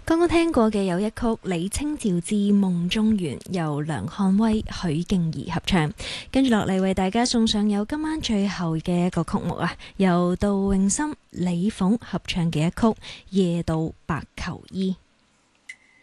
剛剛聽過嘅有一曲李清照之夢中緣，由梁漢威、許敬儀合唱。跟住落嚟為大家送上有今晚最後嘅一個曲目啊，由杜詠心、李鳳合唱嘅一曲《夜渡白求醫》。